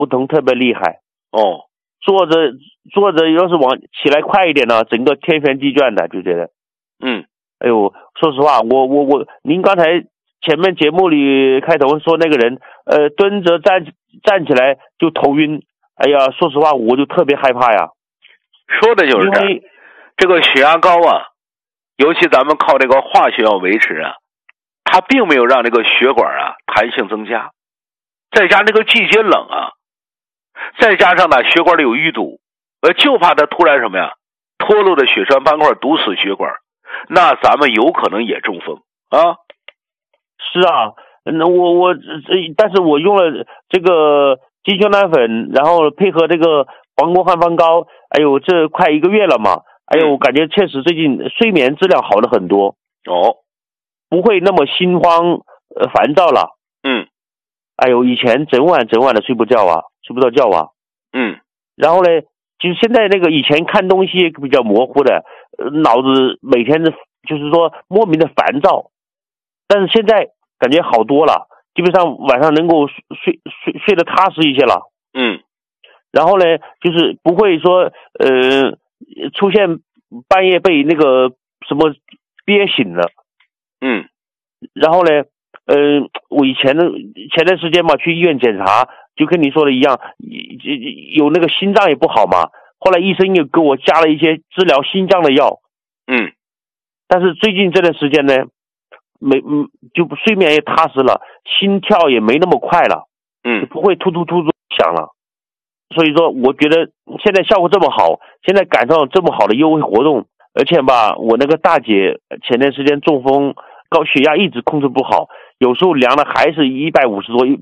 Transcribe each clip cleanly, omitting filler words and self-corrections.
不疼特别厉害。 哦， 坐着要是往起来快一点呢，整个天旋地转的，就觉得。哎呦，说实话，您刚才前面节目里开头说那个人，蹲着站起来就头晕。哎呀，说实话，我就特别害怕呀。 说的就是这个血压高啊，尤其咱们靠这个化学药维持啊，它并没有让这个血管啊弹性增加，再加上这个季节冷啊，再加上呢血管里有淤堵，就怕它突然什么呀，脱落的血栓斑块堵死血管，那咱们有可能也中风啊。 是啊，那但是我用了这个金熊胆粉，然后配合这个黄沟汉方膏，哎呦，这快1个月了嘛，哎呦，我感觉确实最近睡眠质量好了很多。 哦， 不会那么心慌烦躁了。哎呦，以前整晚的睡不着觉啊。然后呢，就是现在那个以前看东西比较模糊的，脑子每天就是说莫名的烦躁，但是现在感觉好多了，基本上晚上能够睡得踏实一些了。然后呢，就是不会说出现半夜被那个什么憋醒了。然后呢，我前段时间嘛去医院检查，就跟你说的一样，有那个心脏也不好嘛，后来医生又给我加了一些治疗心脏的药。但是最近这段时间呢，就睡眠也踏实了，心跳也没那么快了。就不会突响了。所以说我觉得现在效果这么好，现在赶上这么好的优惠活动，而且吧，我那个大姐前段时间中风，高血压一直控制不好，有时候量的还是150多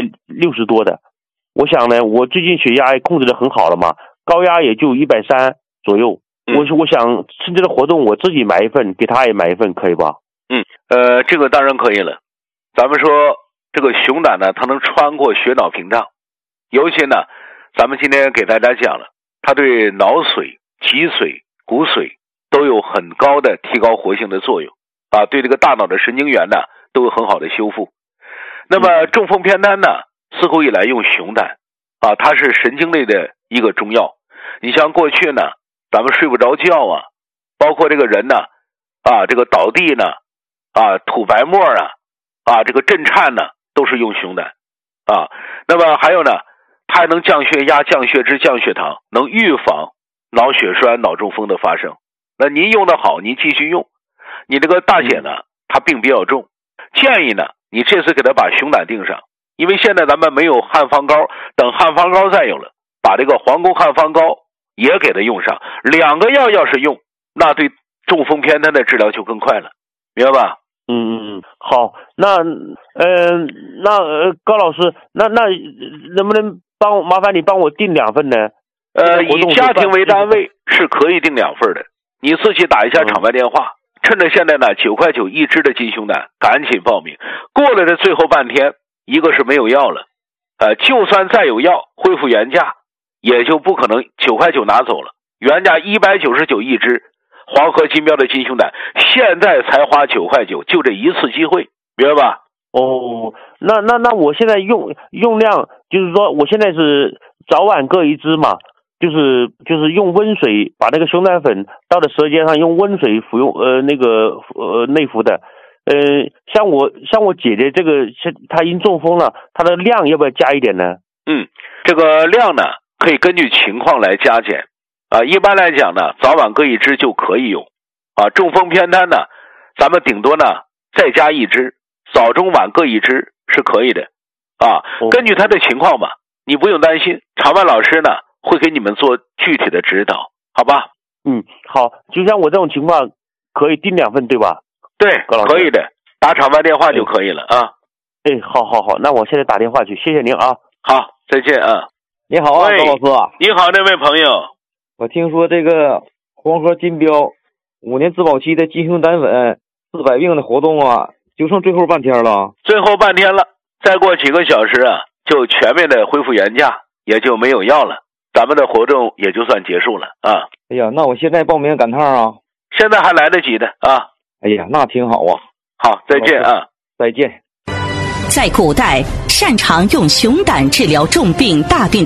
160多的。我想呢，我最近血压也控制的很好了嘛，高压也就130左右。我想趁这个活动我自己买一份，给她也买一份，可以吧？ 这个当然可以了。咱们说这个熊胆呢，它能穿过血脑屏障，尤其呢咱们今天给大家讲了，它对脑髓、脊髓、骨髓都有很高的提高活性的作用啊，对这个大脑的神经元呢都有很好的修复。那么中风偏瘫呢，自古以来用熊胆啊，它是神经类的一个中药。你像过去呢，咱们睡不着觉啊，包括这个人呢这个倒地呢吐白沫这个震颤呢，都是用熊胆啊。那么还有呢，它还能降血压、降血脂、降血糖，能预防脑血栓、脑中风的发生。那您用的好，您继续用。你这个大姐呢，她病比较重，建议呢你这次给她把熊胆定上，因为现在咱们没有汉方膏，等汉方膏再有了，把这个黄沟汉方膏也给她用上。2个药要是用，那对中风偏瘫的治疗就更快了，明白吧？ 好，那高老师，那能不能麻烦你帮我订2份呢？ 以家庭为单位是可以订2份的，你自己打一下场外电话，趁着现在呢9块9一支的金熊胆，赶紧报名。过了的最后半天，一个是没有药了，就算再有药恢复原价，也就不可能9块9拿走了，原价199一支。黄河金标的金熊胆现在才花9块9，就这一次机会，明白吧？ 那我现在用量，就是说我现在是早晚各1支嘛，就是用温水把那个熊胆粉倒在舌尖上，用温水服用，内服的。像我姐姐这个她已经中风了，她的量要不要加一点呢？ 这个量呢可以根据情况来加减。一般来讲呢，早晚各1支就可以用中风偏瘫呢，咱们顶多呢再加1支，早中晚各1支是可以的根据他的情况吧，你不用担心，场外老师呢会给你们做具体的指导，好吧？ 好，就像我这种情况可以订2份对吧？ 对，可以的，打场外电话就可以了好，那我现在打电话去，谢谢您啊。 好，再见啊。 你好啊，高老师。 你好，这位朋友。 我听说这个黄河金标5年质保期的金熊胆粉治百病的活动就剩最后半天了。 最后半天了，再过几个小时就全面的恢复原价，也就没有药了，咱们的活动也就算结束了哎呀，那我现在报名赶趟现在还来得及的哎呀，那挺好好，再见再见。 在古代擅长用熊胆治疗重病大病。